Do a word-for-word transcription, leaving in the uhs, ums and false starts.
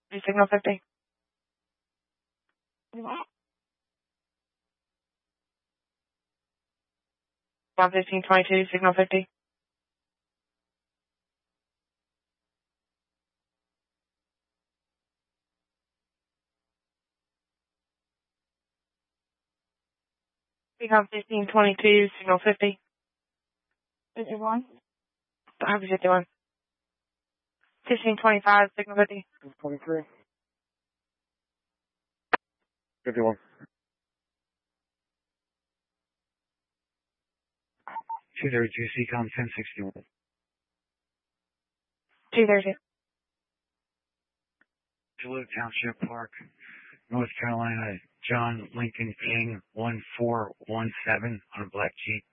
Signal fifty. one fifteen twenty-two, signal fifty. Become fifteen twenty-two, signal fifty. fifty-one. Copy fifty-one. fifteen twenty-five, signal fifty. twenty-three. fifty-one. two thirty-two, C COM ten sixty-one. two thirty. Duluth Township Park, North Carolina, John Lincoln King, one four one seven on a black Jeep.